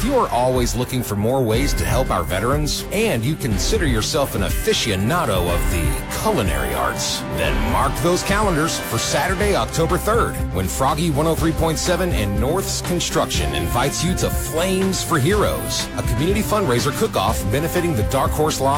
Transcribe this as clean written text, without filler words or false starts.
If you are always looking for more ways to help our veterans, and you consider yourself an aficionado of the culinary arts, then mark those calendars for Saturday, October 3rd, when Froggy 103.7 and North's Construction invites you to Flames for Heroes, a community fundraiser cook-off benefiting the Dark Horse Lodge